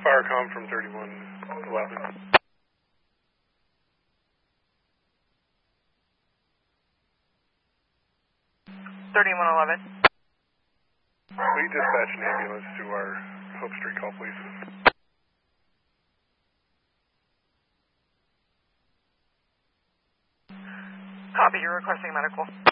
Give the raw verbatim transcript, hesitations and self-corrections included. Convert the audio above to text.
Firecom from thirty-one eleven. thirty-one eleven. We dispatch an ambulance to our Hope Street call, please. Copy, you're requesting medical.